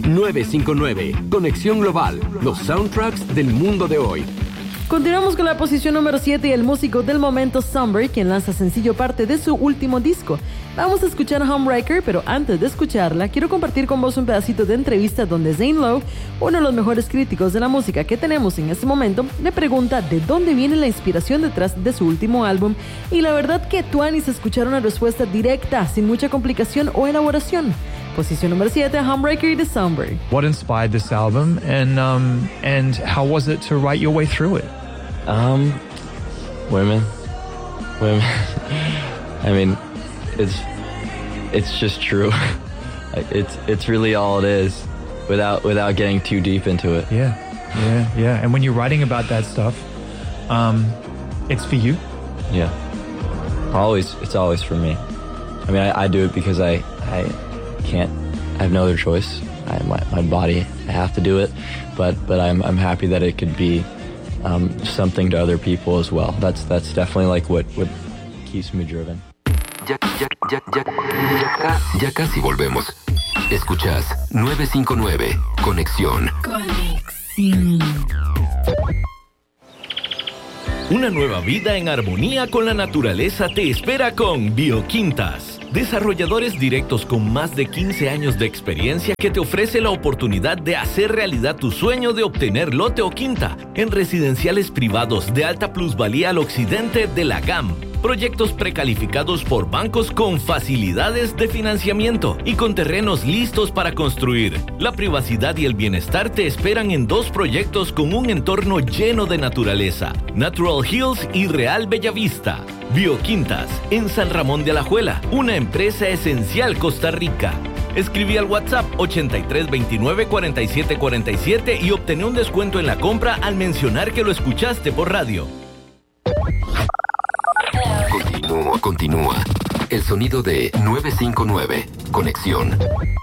959, Conexión Global, los soundtracks del mundo de hoy. Continuamos con la posición número 7 y el músico del momento Sunbury, quien lanza sencillo parte de su último disco. Vamos a escuchar Homewrecker, pero antes de escucharla, quiero compartir con vos un pedacito de entrevista donde Zane Lowe, uno de los mejores críticos de la música que tenemos en este momento, le pregunta de dónde viene la inspiración detrás de su último álbum, y la verdad que tuanis escuchar una respuesta directa, sin mucha complicación o elaboración. Posición número 7, Homewrecker de Sunbury. What inspired this album, and how was it to write your way through it? Women. I mean, it's just true. It's really all it is, without getting too deep into it. Yeah. And when you're writing about that stuff, it's for you. Yeah. It's always for me. I mean, I do it because I have no other choice. My body, I have to do it, but I'm happy that it could be something to other people as well. That's definitely like what keeps me driven. Ya casi volvemos. Escuchás 959, Conexión. Una nueva vida en armonía con la naturaleza te espera con Bioquintas. Desarrolladores directos con más de 15 años de experiencia que te ofrece la oportunidad de hacer realidad tu sueño de obtener lote o quinta en residenciales privados de alta plusvalía al occidente de la GAM. Proyectos precalificados por bancos con facilidades de financiamiento y con terrenos listos para construir. La privacidad y el bienestar te esperan en 2 proyectos con un entorno lleno de naturaleza: Natural Hills y Real Bellavista. Bioquintas, en San Ramón de Alajuela, una empresa esencial Costa Rica. Escribí al WhatsApp 8329 4747 y obtené un descuento en la compra al mencionar que lo escuchaste por radio. Continúa. El sonido de 959, Conexión.